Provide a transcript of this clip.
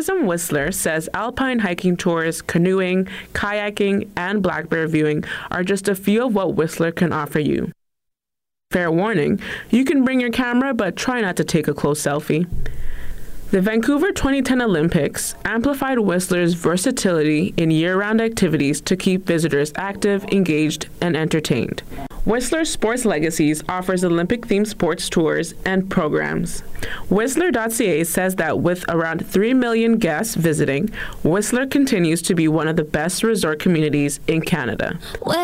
Tourism Whistler says alpine hiking tours, canoeing, kayaking, and black bear viewing are just a few of what Whistler can offer you. Fair warning, you can bring your camera, but try not to take a close selfie. The Vancouver 2010 Olympics amplified Whistler's versatility in year-round activities to keep visitors active, engaged, and entertained. Whistler Sports Legacies offers Olympic-themed sports tours and programs. Whistler.ca says that with around 3 million guests visiting, Whistler continues to be one of the best resort communities in Canada.